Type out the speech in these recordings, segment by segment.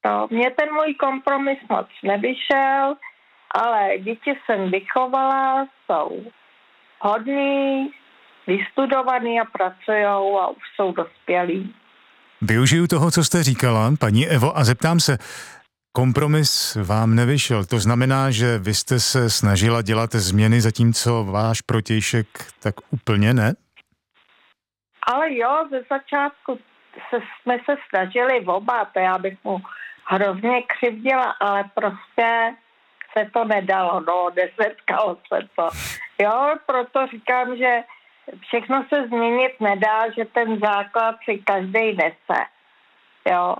No, mně ten můj kompromis moc nevyšel, ale děti jsem vychovala, jsou hodní, vystudovaný a pracujou a už jsou dospělí. Využiju toho, co jste říkala, paní Evo, a zeptám se, kompromis vám nevyšel. To znamená, že vy jste se snažila dělat změny, zatímco váš protějšek tak úplně ne? Ale jo, ze začátku jsme se snažili oba, to já bych mu hrozně křivdila, ale prostě se to nedalo, no, nesetkalo se to. Jo, proto říkám, že všechno se změnit nedá, že ten základ si každej nese. Jo.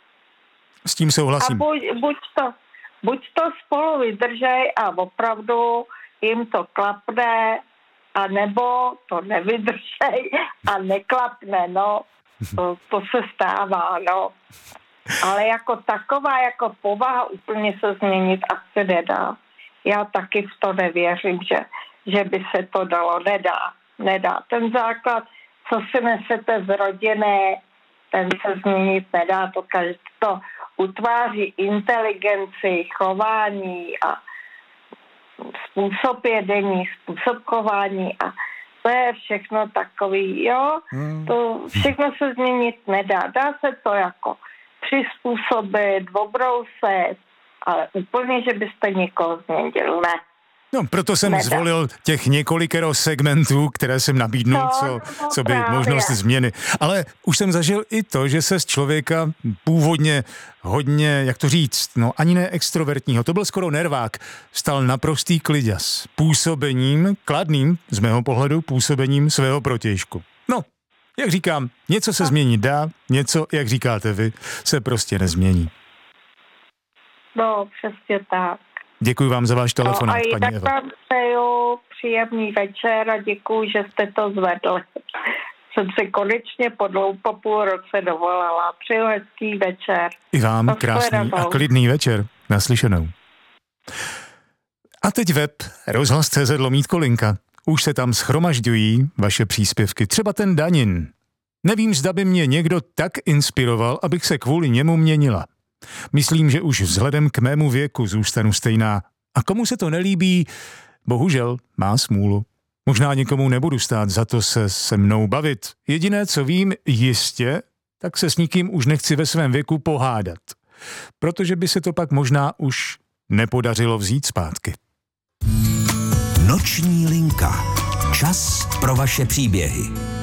S tím souhlasím. A buď to spolu vydržej a opravdu jim to klapne, a nebo to nevydržej a neklapne, no. To se stává, no. Ale jako taková, jako povaha úplně se změnit asi nedá. Já taky v to nevěřím, že by se to dalo. Nedá. Ten základ, co si nesete z rodiny, ten se změnit nedá. To utváří inteligenci, chování a způsob jedení, způsob chování a to je všechno takový, jo. To všechno se změnit nedá. Dá se to jako přizpůsobit, obrousit, ale úplně, že byste někoho změnil, ne. No, proto jsem zvolil těch několikero segmentů, které jsem nabídnul, co by možnost změny. Ale už jsem zažil i to, že se z člověka původně hodně, jak to říct, no ani ne extrovertního, to byl skoro nervák, stal naprostý kliďas. Působením, kladným, z mého pohledu, působením svého protějšku. No, jak říkám, něco se změnit dá, něco, jak říkáte vy, se prostě nezmění. No, přesně tak. Děkuji vám za váš telefonát, paní Eva. A jinak vám přeju příjemný večer a děkuji, že jste to zvedli. Jsem se konečně po půl roce dovolala. Přeju hezký večer. I vám krásný a klidný večer. Naslyšenou. A teď web rozhlas.cz/linka. Už se tam shromažďují vaše příspěvky. Třeba ten Danin. Nevím, zda by mě někdo tak inspiroval, abych se kvůli němu měnila. Myslím, že už vzhledem k mému věku zůstanu stejná. A komu se to nelíbí, bohužel má smůlu. Možná někomu nebudu stát za to se mnou bavit. Jediné, co vím jistě, tak se s nikým už nechci ve svém věku pohádat. Protože by se to pak možná už nepodařilo vzít zpátky. Noční linka. Čas pro vaše příběhy.